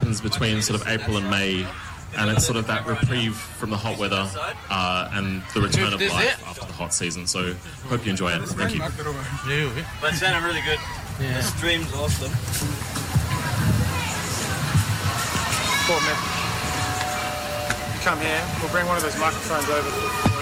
happens between sort of April and May, and it's sort of that reprieve from the hot weather and the return of life after the hot season. So hope you enjoy it. Thank you. That sounded really good. Yeah. The stream's awesome. Cool, man. You come here, we'll bring one of those microphones over.